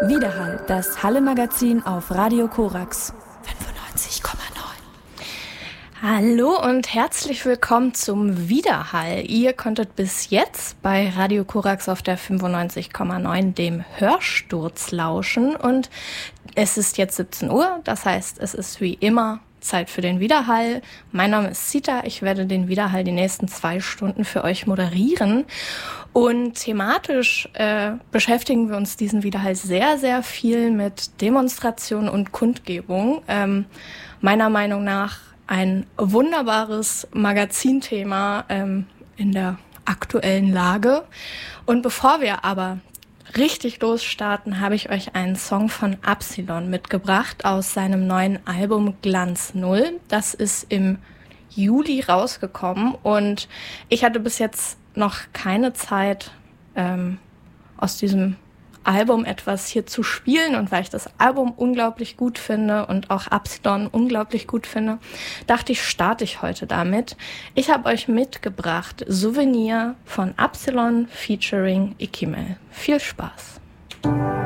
Widerhall, das Halle-Magazin auf Radio Korax 95,9. Hallo und herzlich willkommen zum Widerhall. Ihr konntet bis jetzt bei Radio Korax auf der 95,9 dem Hörsturz lauschen und es ist jetzt 17 Uhr, das heißt, es ist wie immer Zeit für den Widerhall. Mein Name ist Zita, ich werde den Widerhall die nächsten 2 Stunden für euch moderieren. Und thematisch beschäftigen wir uns diesen Widerhall sehr, sehr viel mit Demonstration und Kundgebung. Meiner Meinung nach ein wunderbares Magazinthema in der aktuellen Lage. Und bevor wir aber richtig losstarten, habe ich euch einen Song von Absilon mitgebracht aus seinem neuen Album Glanz Null. Das ist im Juli rausgekommen und ich hatte bis jetzt noch keine Zeit, aus diesem Album etwas hier zu spielen, und weil ich das Album unglaublich gut finde und auch Absilon unglaublich gut finde, dachte ich, starte ich heute damit. Ich habe euch mitgebracht Souvenir von Absilon featuring Ikimel. Viel Spaß!